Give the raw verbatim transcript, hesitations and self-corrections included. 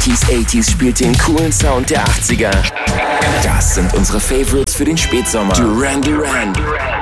neunziger, achtziger spielt den coolen Sound der achtziger. Das sind unsere Favorites für den Spätsommer. Duran Duran,